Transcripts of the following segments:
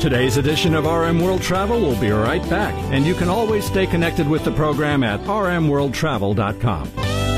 Today's edition of RM World Travel will be right back, and you can always stay connected with the program at rmworldtravel.com.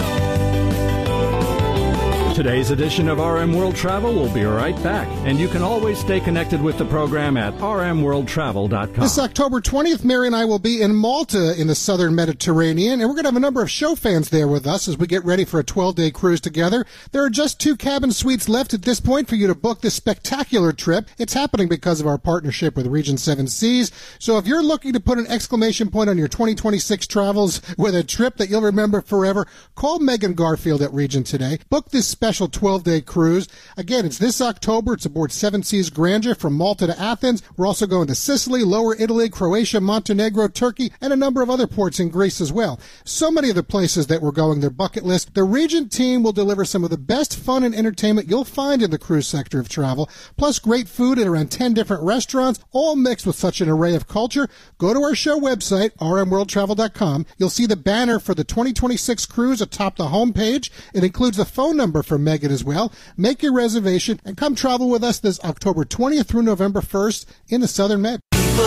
Today's edition of RM World Travel will be right back, and you can always stay connected with the program at rmworldtravel.com. This October 20th, Mary and I will be in Malta in the southern Mediterranean, and we're going to have a number of show fans there with us as we get ready for a 12-day cruise together. There are just 2 cabin suites left at this point for you to book this spectacular trip. It's happening because of our partnership with Region 7 Seas. So if you're looking to put an exclamation point on your 2026 travels with a trip that you'll remember forever, call Megan Garfield at Region today. Book this special 12-day cruise. Again, it's this October. It's aboard Seven Seas Grandeur from Malta to Athens. We're also going to Sicily, Lower Italy, Croatia, Montenegro, Turkey, and a number of other ports in Greece as well. So many of the places that we're going, their bucket list. The Regent team will deliver some of the best fun and entertainment you'll find in the cruise sector of travel, plus great food at around 10 different restaurants, all mixed with such an array of culture. Go to our show website, rmworldtravel.com. You'll see the banner for the 2026 cruise atop the homepage. It includes a phone number for Megan as well. Make your reservation and come travel with us this October 20th through November 1st in the Southern Med.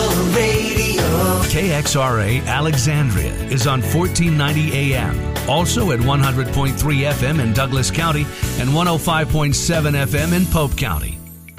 KXRA Alexandria is on 1490 AM, also at 100.3 FM in Douglas County and 105.7 FM in Pope County.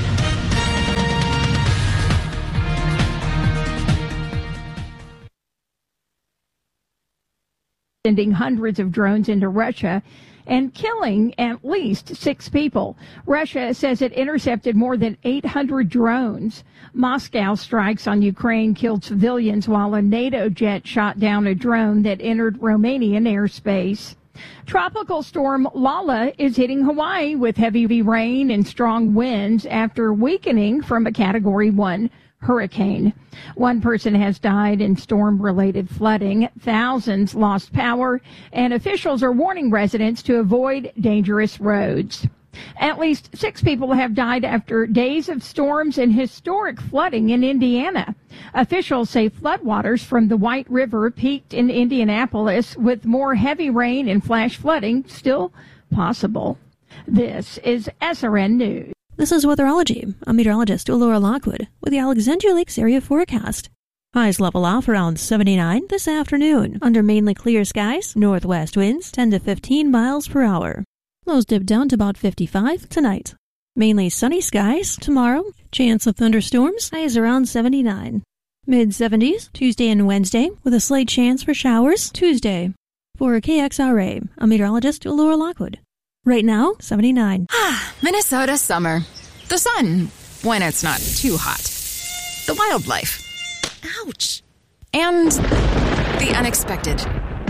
Sending hundreds of drones into Russia and killing at least 6 people. Russia says it intercepted more than 800 drones. Moscow strikes on Ukraine killed civilians while a NATO jet shot down a drone that entered Romanian airspace. Tropical storm Lala is hitting Hawaii with heavy rain and strong winds after weakening from a Category 1 hurricane. 1 person has died in storm-related flooding. Thousands lost power, and officials are warning residents to avoid dangerous roads. At least 6 people have died after days of storms and historic flooding in Indiana. Officials say floodwaters from the White River peaked in Indianapolis, with more heavy rain and flash flooding still possible. This is SRN News. This is Weatherology. I'm meteorologist Laura Lockwood with the Alexandria Lakes area forecast. Highs level off around 79 this afternoon under mainly clear skies, northwest winds 10 to 15 miles per hour. Lows dip down to about 55 tonight. Mainly sunny skies tomorrow, chance of thunderstorms, highs around 79. Mid-70s Tuesday and Wednesday with a slight chance for showers Tuesday. For KXRA, I'm meteorologist Laura Lockwood. Right now, 79. Minnesota summer. The sun, when it's not too hot. The wildlife. Ouch. And the unexpected.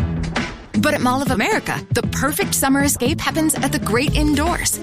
But at Mall of America, the perfect summer escape happens at the great indoors.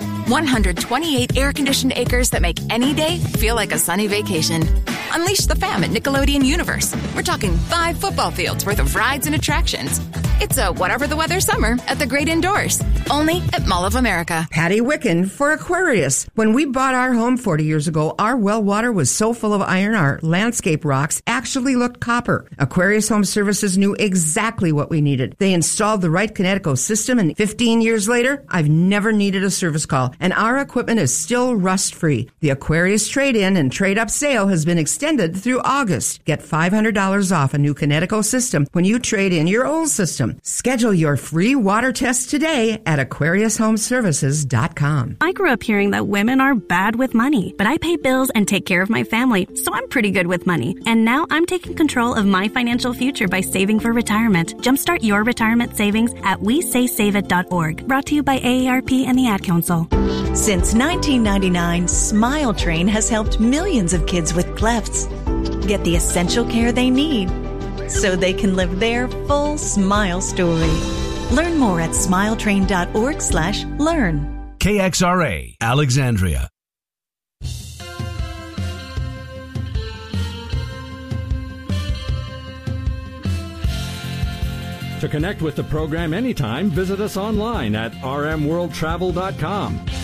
128 air-conditioned acres that make any day feel like a sunny vacation. Unleash the fam at Nickelodeon Universe. We're talking 5 football fields worth of rides and attractions. It's a whatever the weather summer at the great indoors. Only at Mall of America. Patty Wicken for Aquarius. When we bought our home 40 years ago, our well water was so full of iron our landscape rocks actually looked copper. Aquarius Home Services knew exactly what we needed. They installed the right Kinetico system, and 15 years later, I've never needed a service call, and our equipment is still rust-free. The Aquarius trade-in and trade-up sale has been extended through August. Get $500 off a new Kinetico system when you trade in your old system. Schedule your free water test today at AquariusHomeservices.com. I grew up hearing that women are bad with money, but I pay bills and take care of my family, so I'm pretty good with money. And now I'm taking control of my financial future by saving for retirement. Jumpstart your retirement savings at WeSaySaveIt.org. Brought to you by AARP and the Ad Council. Since 1999, Smile Train has helped millions of kids with clefts get the essential care they need so they can live their full smile story. Learn more at smiletrain.org/learn. KXRA, Alexandria. To connect with the program anytime, visit us online at rmworldtravel.com.